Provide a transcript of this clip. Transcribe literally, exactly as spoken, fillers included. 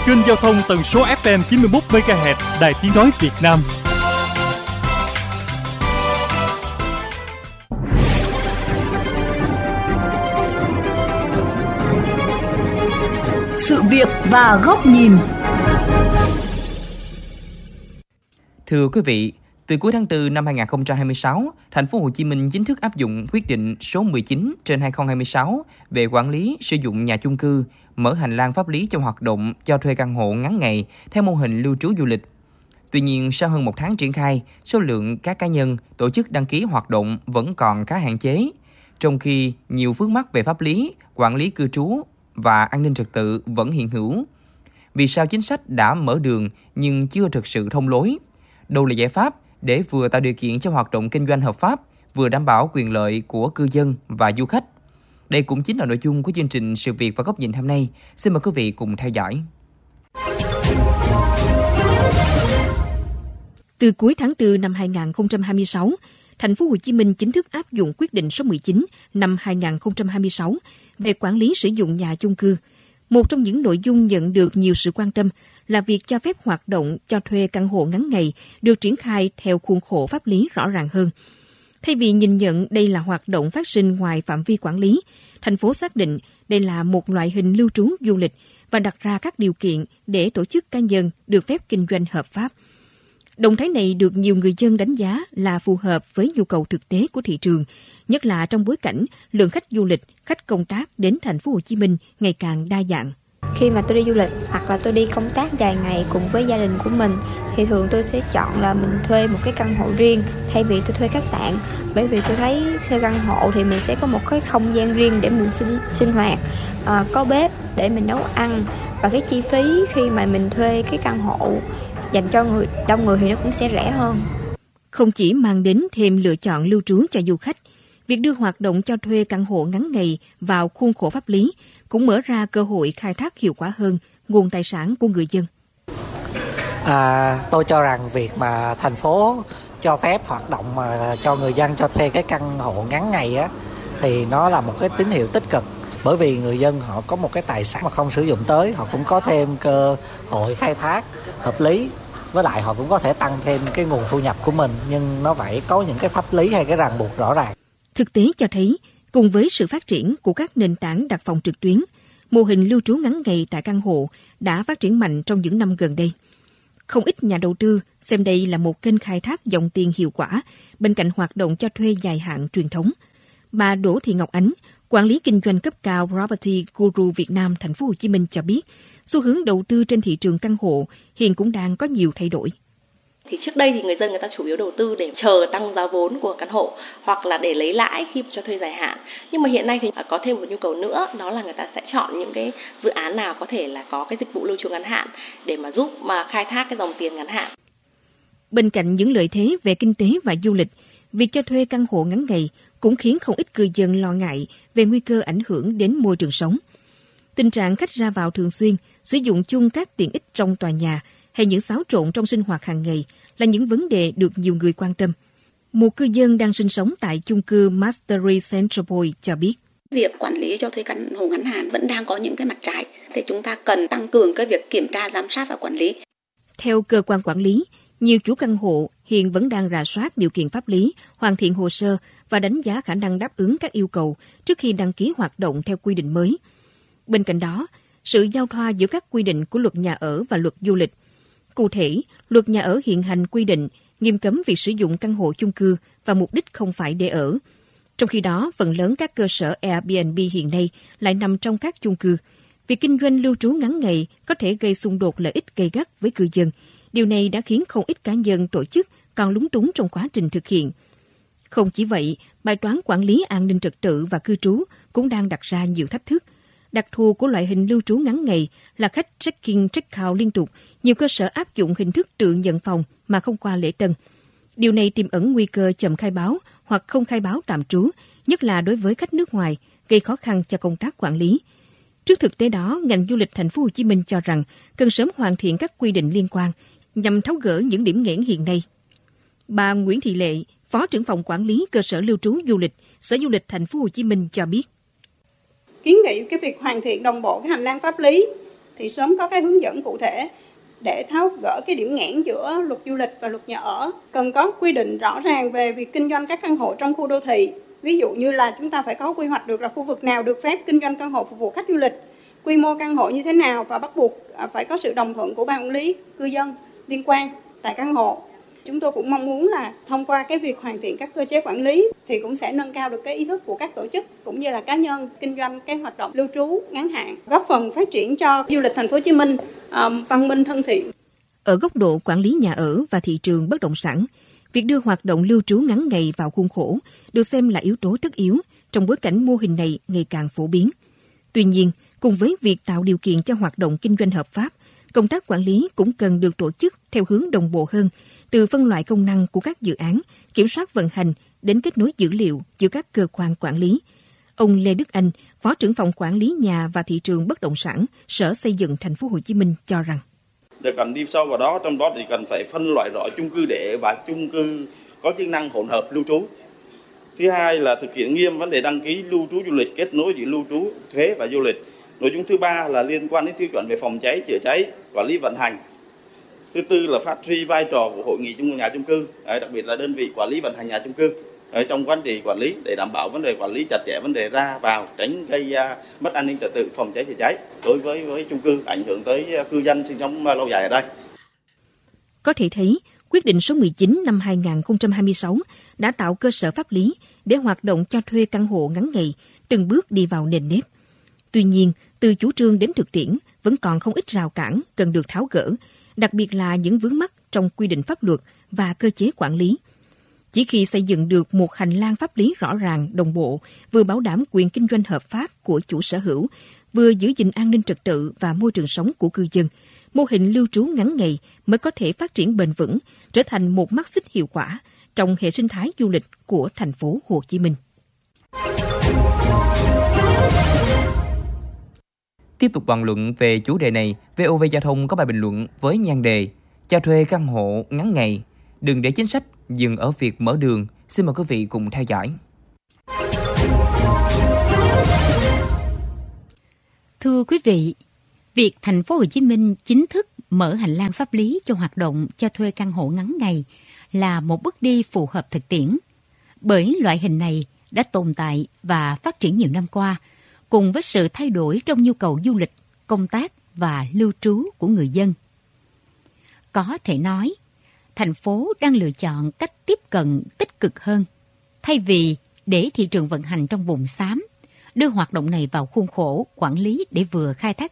kênh giao thông tần số ép em chín mươi mốt mê ga héc Đài Tiếng nói Việt Nam. Sự việc và góc nhìn. Thưa quý vị, từ cuối tháng tư năm hai nghìn không trăm hai mươi sáu, Thành phố Hồ Chí Minh chính thức áp dụng quyết định số mười chín trên hai nghìn không trăm hai mươi sáu về quản lý sử dụng nhà chung cư, mở hành lang pháp lý cho hoạt động cho thuê căn hộ ngắn ngày theo mô hình lưu trú du lịch. Tuy nhiên, sau hơn một tháng triển khai, số lượng các cá nhân, tổ chức đăng ký hoạt động vẫn còn khá hạn chế, trong khi nhiều vướng mắc về pháp lý, quản lý cư trú và an ninh trật tự vẫn hiện hữu. Vì sao chính sách đã mở đường nhưng chưa thực sự thông lối? Đâu là giải pháp để vừa tạo điều kiện cho hoạt động kinh doanh hợp pháp, vừa đảm bảo quyền lợi của cư dân và du khách? Đây cũng chính là nội dung của chương trình Sự việc và góc nhìn hôm nay. Xin mời quý vị cùng theo dõi. Từ cuối tháng tư năm hai nghìn không trăm hai mươi sáu, Thành phố Hồ Chí Minh chính thức áp dụng quyết định số mười chín năm hai nghìn không trăm hai mươi sáu về quản lý sử dụng nhà chung cư. Một trong những nội dung nhận được nhiều sự quan tâm là việc cho phép hoạt động cho thuê căn hộ ngắn ngày được triển khai theo khuôn khổ pháp lý rõ ràng hơn. Thay vì nhìn nhận đây là hoạt động phát sinh ngoài phạm vi quản lý, thành phố xác định đây là một loại hình lưu trú du lịch và đặt ra các điều kiện để tổ chức cá nhân được phép kinh doanh hợp pháp. Động thái này được nhiều người dân đánh giá là phù hợp với nhu cầu thực tế của thị trường, nhất là trong bối cảnh lượng khách du lịch, khách công tác đến Thành phố Hồ Chí Minh ngày càng đa dạng. Khi mà tôi đi du lịch hoặc là tôi đi công tác dài ngày cùng với gia đình của mình thì thường tôi sẽ chọn là mình thuê một cái căn hộ riêng thay vì tôi thuê khách sạn, bởi vì tôi thấy thuê căn hộ thì mình sẽ có một cái không gian riêng để mình sinh, sinh hoạt, à, có bếp để mình nấu ăn, và cái chi phí khi mà mình thuê cái căn hộ dành cho người đông người thì nó cũng sẽ rẻ hơn. Không chỉ mang đến thêm lựa chọn lưu trú cho du khách, việc đưa hoạt động cho thuê căn hộ ngắn ngày vào khuôn khổ pháp lý cũng mở ra cơ hội khai thác hiệu quả hơn nguồn tài sản của người dân. À, tôi cho rằng việc mà thành phố cho phép hoạt động mà cho người dân cho thuê cái căn hộ ngắn ngày á, thì nó là một cái tín hiệu tích cực, bởi vì người dân họ có một cái tài sản mà không sử dụng tới, họ cũng có thêm cơ hội khai thác hợp lý, với lại họ cũng có thể tăng thêm cái nguồn thu nhập của mình, nhưng nó phải có những cái pháp lý hay cái ràng buộc rõ ràng. Thực tế cho thấy, cùng với sự phát triển của các nền tảng đặt phòng trực tuyến, mô hình lưu trú ngắn ngày tại căn hộ đã phát triển mạnh trong những năm gần đây. Không ít nhà đầu tư xem đây là một kênh khai thác dòng tiền hiệu quả bên cạnh hoạt động cho thuê dài hạn truyền thống. Bà Đỗ Thị Ngọc Ánh, quản lý kinh doanh cấp cao Property Guru Việt Nam Thành phố Hồ Chí Minh cho biết, xu hướng đầu tư trên thị trường căn hộ hiện cũng đang có nhiều thay đổi. Thì trước đây thì người dân người ta chủ yếu đầu tư để chờ tăng giá vốn của căn hộ hoặc là để lấy lãi khi cho thuê dài hạn. Nhưng mà hiện nay thì có thêm một nhu cầu nữa, đó là người ta sẽ chọn những cái dự án nào có thể là có cái dịch vụ lưu trú ngắn hạn để mà giúp mà khai thác cái dòng tiền ngắn hạn. Bên cạnh những lợi thế về kinh tế và du lịch, việc cho thuê căn hộ ngắn ngày cũng khiến không ít cư dân lo ngại về nguy cơ ảnh hưởng đến môi trường sống. Tình trạng khách ra vào thường xuyên, sử dụng chung các tiện ích trong tòa nhà hay những xáo trộn trong sinh hoạt hàng ngày là những vấn đề được nhiều người quan tâm. Một cư dân đang sinh sống tại chung cư Mastery Central Point cho biết. Việc quản lý cho thuê căn hộ ngắn hạn vẫn đang có những cái mặt trái, thì chúng ta cần tăng cường cái việc kiểm tra, giám sát và quản lý. Theo cơ quan quản lý, nhiều chủ căn hộ hiện vẫn đang rà soát điều kiện pháp lý, hoàn thiện hồ sơ và đánh giá khả năng đáp ứng các yêu cầu trước khi đăng ký hoạt động theo quy định mới. Bên cạnh đó, sự giao thoa giữa các quy định của luật nhà ở và luật du lịch. Cụ thể, luật nhà ở hiện hành quy định nghiêm cấm việc sử dụng căn hộ chung cư và mục đích không phải để ở. Trong khi đó, phần lớn các cơ sở Airbnb hiện nay lại nằm trong các chung cư. Việc kinh doanh lưu trú ngắn ngày có thể gây xung đột lợi ích gay gắt với cư dân. Điều này đã khiến không ít cá nhân, tổ chức còn lúng túng trong quá trình thực hiện. Không chỉ vậy, bài toán quản lý an ninh trật tự và cư trú cũng đang đặt ra nhiều thách thức. Đặc thù của loại hình lưu trú ngắn ngày là khách check-in, check-out liên tục, nhiều cơ sở áp dụng hình thức tự nhận phòng mà không qua lễ tân. Điều này tiềm ẩn nguy cơ chậm khai báo hoặc không khai báo tạm trú, nhất là đối với khách nước ngoài, gây khó khăn cho công tác quản lý. Trước thực tế đó, ngành du lịch Thành phố Hồ Chí Minh cho rằng cần sớm hoàn thiện các quy định liên quan nhằm tháo gỡ những điểm nghẽn hiện nay. Bà Nguyễn Thị Lệ, Phó trưởng phòng quản lý cơ sở lưu trú du lịch, Sở Du lịch Thành phố Hồ Chí Minh cho biết. Kiến nghị cái việc hoàn thiện đồng bộ cái hành lang pháp lý thì sớm có cái hướng dẫn cụ thể để tháo gỡ cái điểm nghẽn giữa luật du lịch và luật nhà ở. Cần có quy định rõ ràng về việc kinh doanh các căn hộ trong khu đô thị. Ví dụ như là chúng ta phải có quy hoạch được là khu vực nào được phép kinh doanh căn hộ phục vụ khách du lịch, quy mô căn hộ như thế nào và bắt buộc phải có sự đồng thuận của ban quản lý, cư dân liên quan tại căn hộ. Chúng tôi cũng mong muốn là thông qua cái việc hoàn thiện các cơ chế quản lý thì cũng sẽ nâng cao được cái ý thức của các tổ chức cũng như là cá nhân kinh doanh cái hoạt động lưu trú ngắn hạn, góp phần phát triển cho du lịch thành phố Hồ Chí Minh um, văn minh thân thiện. Ở góc độ quản lý nhà ở và thị trường bất động sản, việc đưa hoạt động lưu trú ngắn ngày vào khuôn khổ được xem là yếu tố tất yếu trong bối cảnh mô hình này ngày càng phổ biến. Tuy nhiên, cùng với việc tạo điều kiện cho hoạt động kinh doanh hợp pháp, công tác quản lý cũng cần được tổ chức theo hướng đồng bộ hơn, từ phân loại công năng của các dự án, kiểm soát vận hành đến kết nối dữ liệu giữa các cơ quan quản lý. Ông Lê Đức Anh, Phó trưởng phòng quản lý nhà và thị trường bất động sản, Sở Xây dựng Thành phố Hồ Chí Minh cho rằng để cần đi sâu vào đó, trong đó thì cần phải phân loại rõ chung cư để và chung cư có chức năng hỗn hợp lưu trú. Thứ hai là thực hiện nghiêm vấn đề đăng ký lưu trú du lịch, kết nối giữa lưu trú, thuế và du lịch. Nội dung thứ ba là liên quan đến tiêu chuẩn về phòng cháy, chữa cháy, quản lý vận hành. Thứ tư là phát huy vai trò của hội nghị chung nhà chung cư, đặc biệt là đơn vị quản lý vận hành nhà chung cư trong quá trình quản lý để đảm bảo vấn đề quản lý chặt chẽ vấn đề ra vào, tránh gây mất an ninh trật tự, phòng cháy chữa cháy đối với với chung cư, ảnh hưởng tới cư dân sinh sống lâu dài ở đây. Có thể thấy, quyết định số mười chín năm hai nghìn không trăm hai mươi sáu đã tạo cơ sở pháp lý để hoạt động cho thuê căn hộ ngắn ngày từng bước đi vào nền nếp. Tuy nhiên, từ chủ trương đến thực tiễn vẫn còn không ít rào cản cần được tháo gỡ, đặc biệt là những vướng mắc trong quy định pháp luật và cơ chế quản lý. Chỉ khi xây dựng được một hành lang pháp lý rõ ràng, đồng bộ, vừa bảo đảm quyền kinh doanh hợp pháp của chủ sở hữu, vừa giữ gìn an ninh trật tự và môi trường sống của cư dân, mô hình lưu trú ngắn ngày mới có thể phát triển bền vững, trở thành một mắt xích hiệu quả trong hệ sinh thái du lịch của thành phố Hồ Chí Minh. Tiếp tục bàn luận về chủ đề này, vê o vê Giao thông có bài bình luận với nhan đề cho thuê căn hộ ngắn ngày, đừng để chính sách dừng ở việc mở đường. Xin mời quý vị cùng theo dõi. Thưa quý vị, việc thành phố Hồ Chí Minh chính thức mở hành lang pháp lý cho hoạt động cho thuê căn hộ ngắn ngày là một bước đi phù hợp thực tiễn, bởi loại hình này đã tồn tại và phát triển nhiều năm qua, cùng với sự thay đổi trong nhu cầu du lịch, công tác và lưu trú của người dân. Có thể nói, thành phố đang lựa chọn cách tiếp cận tích cực hơn, thay vì để thị trường vận hành trong vùng xám, đưa hoạt động này vào khuôn khổ quản lý để vừa khai thác